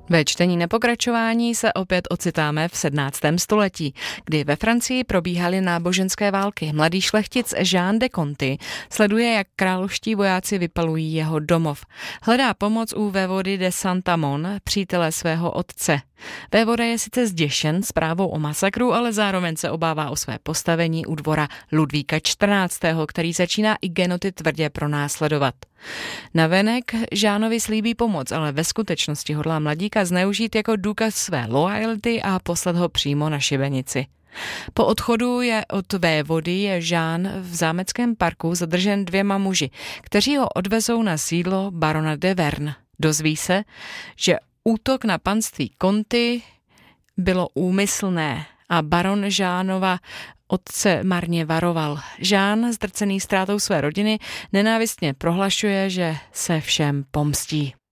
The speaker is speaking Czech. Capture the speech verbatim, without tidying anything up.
Ve čtení na pokračování se opět ocitáme v sedmnáctém století, kdy ve Francii probíhaly náboženské války. Mladý šlechtic Jean de Conti sleduje, jak královští vojáci vypalují jeho domov. Hledá pomoc u vévody de Saint-Amand, přítele svého otce. Vévoda je sice zděšen zprávou o masakru, ale zároveň se obává o své postavení u dvora Ludvíka čtrnáctého, který začíná i genoty tvrdě pronásledovat. Navenek Žánovi slíbí pomoc, ale ve skutečnosti hodlá mladíka zneužít jako důkaz své loajalty a poslat ho přímo na šibenici. Po odchodu je od vévody je Žán v zámeckém parku zadržen dvěma muži, kteří ho odvezou na sídlo barona de Vern. Dozví se, že útok na panství Conti bylo úmyslné a baron Žánova otce marně varoval. Žán, zdrcený ztrátou své rodiny, nenávistně prohlašuje, že se všem pomstí.